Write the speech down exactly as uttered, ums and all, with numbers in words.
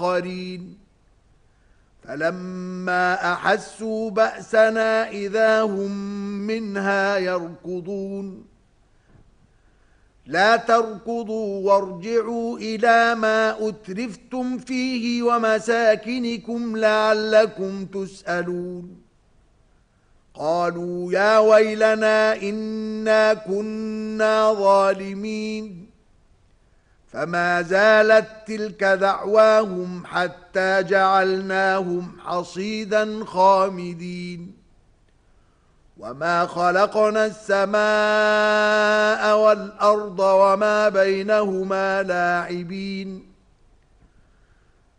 قرين فلما أحسوا بأسنا إذا هم منها يركضون لا تركضوا وارجعوا إلى ما أترفتم فيه ومساكنكم لعلكم تسألون قالوا يا ويلنا إنا كنا ظالمين فما زالت تلك دعواهم حتى جعلناهم حصيدا خامدين وما خلقنا السماء والأرض وما بينهما لاعبين